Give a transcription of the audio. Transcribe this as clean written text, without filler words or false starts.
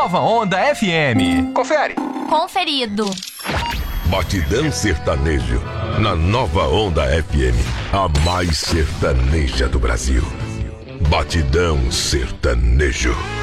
Nova Onda FM. Confere. Conferido. Batidão Sertanejo, na Nova Onda FM, a mais sertaneja do Brasil. Batidão Sertanejo.